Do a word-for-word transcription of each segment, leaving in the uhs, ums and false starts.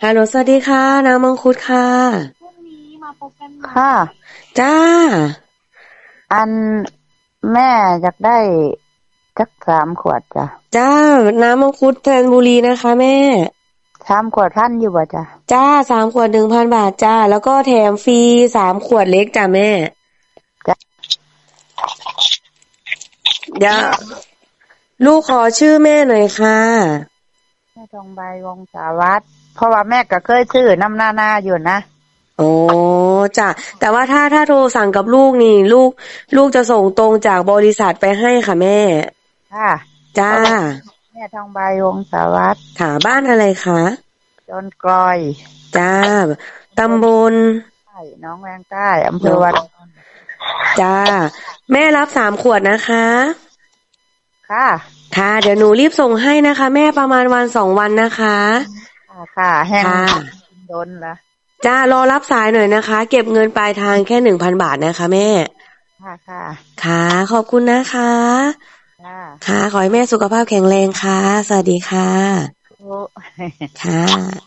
ฮัลโหลสวัสดีค่ะน้ำมังคุดค่ะพรุ่งนี้มาพบกันค่ะจ้าอันแม่อยากได้สักสามขวดจ้ะจ้าน้ำมังคุดแทนบุรีนะคะแม่สามขวดพันอยู่บ่จ้ะจ้าสามขวดหนึ่งพันบาทจ้าแล้วก็แถมฟรีสามขวดเล็กจ้าแม่จ้ะเดี๋ยวลูกขอชื่อแม่หน่อยค่ะแม่ทองใบวงศาวัฒน์เพราะว่าแม่ก็เคยชื่อน้ำหน้าหน้าอยู่นะโอ้จ้ะแต่ว่าถ้าถ้าโทรสั่งกับลูกนี่ลูกลูกจะส่งตรงจากบริษัทไปให้ค่ะแม่ค่ะจ้าแม่ทองใบวงศาวัฒน์ค่ะบ้านอะไรคะจนกลอยจ้าตำบลใต้น้องแวงใต้อำเภอวัดจ้าแม่รับสามขวดนะคะค่ะค่ะเดี๋ยวหนูรีบส่งให้นะคะแม่ประมาณวันสองวันนะคะค่ะค่ะแห้งโดนละจ้ารอรับสายหน่อยนะคะเก็บเงินปลายทางแค่หนึ่งพันบาทนะคะแม่ค่ะค่ะค่ะขอบคุณนะคะค่ะค่ะขอให้แม่สุขภาพแข็งแรงค่ะสวัสดีค่ะค่ะ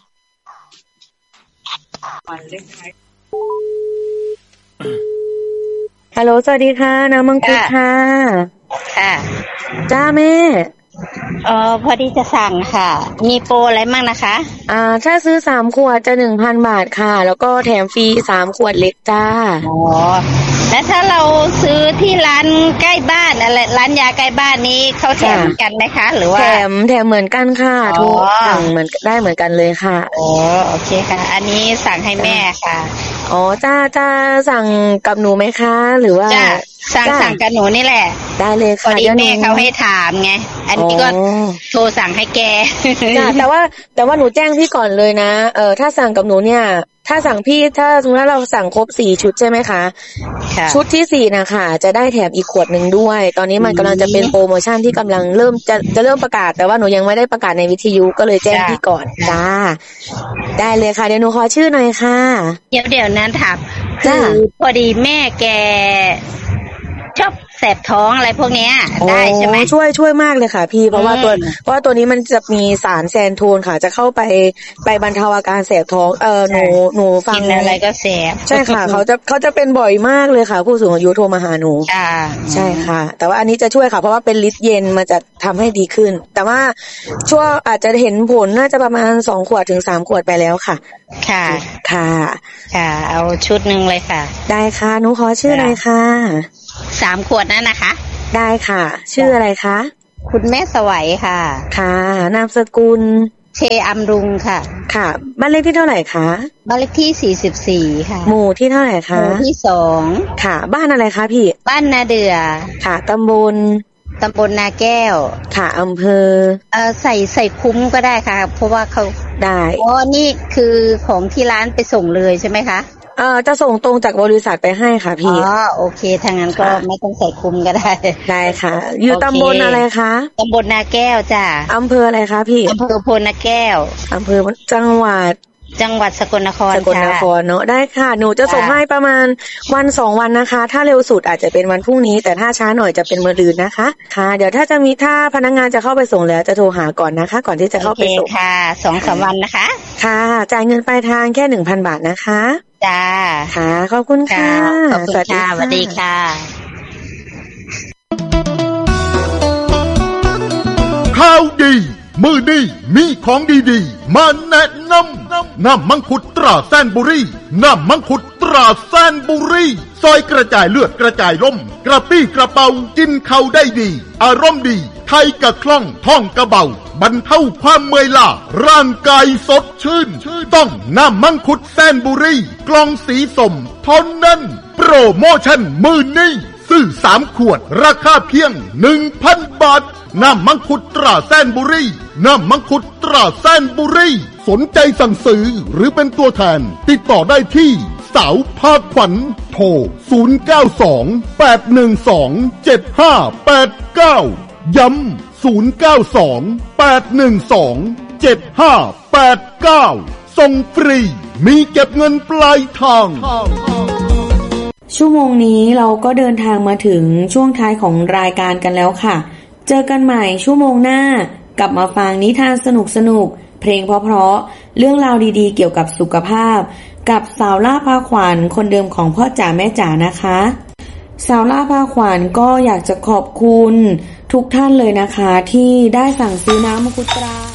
ฮัลโหลสวัสดีค่ะน้ำมังคุดค่ะค่ะจ้าแม่เอ่อพอดีจะสั่งค่ะมีโปรอะไรมั่งนะคะอ่าถ้าซื้อสามขวดจะหนึ่งพันบาทค่ะแล้วก็แถมฟรีสามขวดเล็กจ้าอ๋อแล้วถ้าเราซื้อที่ร้านใกล้บ้านอะไรร้านยาใกล้บ้านนี้เขาแถมกันไหมคะหรือว่าแถมแถมเหมือนกันค่ะทุกสั่งเหมือนได้เหมือนกันเลยค่ะอ๋อโอเคค่ะอันนี้สั่งให้แม่ค่ะอ๋อจ้าจ้าสั่งกับหนูไหมคะหรือว่าสั่งสั่งกับหนูนี่แหละได้เลยค่ะพอดีแม่เขาให้ถามไงอันนี้ก็โทรสั่งให้แกแต่ว่าแต่ว่าหนูแจ้งพี่ก่อนเลยนะเออถ้าสั่งกับหนูเนี่ยถ้าสั่งพี่ถ้าสมมติว่าเราสั่งครบสี่ชุดใช่ไหมคะชุดที่สี่นะคะจะได้แถมอีกขวดหนึ่งด้วยตอนนี้มันกำลังจะเป็นโปรโมชั่นที่กำลังเริ่มจะจะเริ่มประกาศแต่ว่าหนูยังไม่ได้ประกาศในวิทยุก็เลยแจ้งพี่ก่อนจ้าได้เลยค่ะเดี๋ยวหนูขอชื่อหน่อยค่ะเดี๋ยวเดี๋ยวนั้นถามคือพอดีแม่แกชอบแสบท้องอะไรพวกเนี้ยได้ใช่ไหมช่วยช่วยมากเลยค่ะพี่เพราะว่าตัวเพราะว่าตัวนี้มันจะมีสารแซนโทนค่ะจะเข้าไปไปบรรเทาอาการแสบท้องเออหนูหนูฟังอะไรก็แสบใช่ค่ะเขาจะเขาจะเป็นบ่อยมากเลยค่ะผู้สูงอายุโทรมาหาหนูใช่ค่ะแต่ว่าอันนี้จะช่วยค่ะเพราะว่าเป็นฤทธิ์เย็นมันจะทำให้ดีขึ้นแต่ว่าช่วงอาจจะเห็นผลน่าจะประมาณสองขวดถึงสามขวดไปแล้วค่ะค่ะค่ะค่ะเอาชุดหนึ่งเลยค่ะได้ค่ะหนูขอชื่อหน่อยค่ะสามขวดนั่นนะคะได้ค่ะชื่ออะไรคะคุณแม่สวัยค่ะค่ะนามสกุลเชอำรุงค่ะค่ะบ้านเลขที่เท่าไหร่คะบ้านเลขที่สี่สิบสี่ค่ะหมู่ที่เท่าไหร่คะหมู่ที่สองค่ะบ้านอะไรคะพี่บ้านนาเดือค่ะตำบลตำบลนาแก้วค่ะอำเภอเอ่อใส่ใส่คุ้มก็ได้ค่ะเพราะว่าเขาได้อ๋อนี่คือของที่ร้านไปส่งเลยใช่ไหมคะเอ่อจะส่งตรงจากบริษัทไปให้ค่ะพี่อ๋อโอเคถ้างั้นก็ไม่ต้องใส่คุมก็ได้ได้ค่ะอยู่ตำบลอะไรคะตำบลนาแก้วจ้ะอำเภออะไรคะพี่อำเภอโพนาแก้วอำเภอจังหวัดจังหวัดสกลนครสกลนครเนาะได้ค่ะหนูจะส่งให้ประมาณวันสองวันนะคะถ้าเร็วสุดอาจจะเป็นวันพรุ่งนี้แต่ถ้าช้าหน่อยจะเป็นมื้ออื่นนะคะค่ะเดี๋ยวถ้าจะมีถ้าพนักงานจะเข้าไปส่งแล้วจะโทรหาก่อนนะคะก่อนที่จะเข้าไปส่งค่ะสองสามวันนะคะค่ะจ่ายเงินปลายทางแค่หนึ่งพันบาทนะคะจ้าค่ะขอบคุณค่ะขอบคุณค่ะสวัสดีค่ะข่าวดีมือดีมีของดีๆมาแนะนำน้ำมังคุดตราแซนบุรีน้ำมังคุดตราแซนบุรีซอยกระจายเลือดกระจายลมกระปี้กระเป๋ากินเข้าได้ดีอารมณ์ดีไทยกะคล่องท่องกระเบาบรรเทาความเมื่อยล้าร่างกายสดชื่นต้องน้ำมังคุดแซนบุรีกล่องสีส้มเท่านั้นโปรโมชั่นมือนี้ซื้อสามขวดราคาเพียง หนึ่งพัน บาทน้ำมังคุดตราแซนบุรีน้ำมังคุดตราแซนบุรีสนใจสั่งซื้อหรือเป็นตัวแทนติดต่อได้ที่สาวภาคขวัญโทรศูนย์ เก้า สอง แปด หนึ่ง สอง เจ็ด ห้า แปด เก้าย้ำศูนย์ เก้า สอง แปด หนึ่ง สอง เจ็ด ห้า แปด เก้าส่งฟรีมีเก็บเงินปลายทางชั่วโมงนี้เราก็เดินทางมาถึงช่วงท้ายของรายการกันแล้วค่ะเจอกันใหม่ชั่วโมงหน้ากลับมาฟังนิทานสนุกๆเพลงเพราะๆเรื่องราวดีๆเกี่ยวกับสุขภาพกับสาวล่าพาขวัญคนเดิมของพ่อจ๋าแม่จ๋านะคะสาวล่าพาขวัญก็อยากจะขอบคุณทุกท่านเลยนะคะที่ได้สั่งซื้อน้ำมังคุดตรา